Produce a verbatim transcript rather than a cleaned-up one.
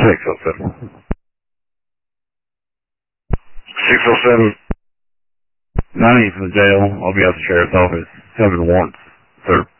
six oh seven. six oh seven. nine eight from the jail. I'll be at the sheriff's office. Having warrants, sir.